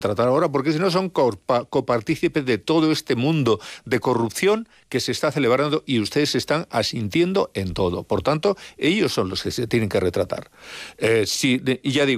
tratar ahora, porque si no son copartícipes de todo este mundo de corrupción que se está celebrando y ustedes están asintiendo en todo. Por tanto, ellos son los que se tienen que retratar. Y ya digo,